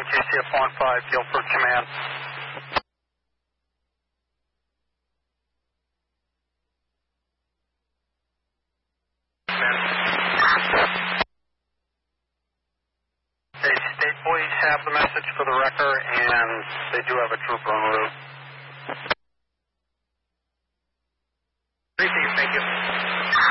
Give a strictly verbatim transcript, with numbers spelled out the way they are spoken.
J C F one five, Guilford Command. The state police have the message for the wrecker, and they do have a trooper en route. Thank you.